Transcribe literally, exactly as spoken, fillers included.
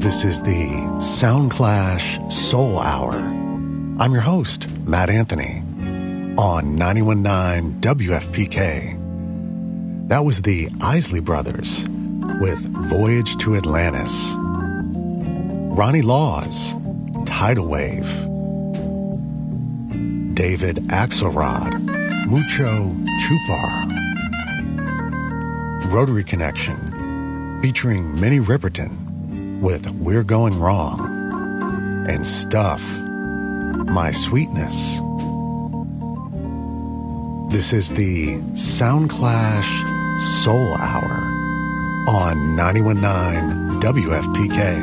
This is the Soundclash Soul Hour. I'm your host, Matt Anthony, on ninety-one point nine W F P K. That was the Isley Brothers with Voyage to Atlantis. Ronnie Laws, Tidal Wave. David Axelrod, Mucho Chupar. Rotary Connection, featuring Minnie Riperton with We're Going Wrong. And Stuff, My Sweetness. This is the Soundclash Soul Hour on ninety-one point nine W F P K.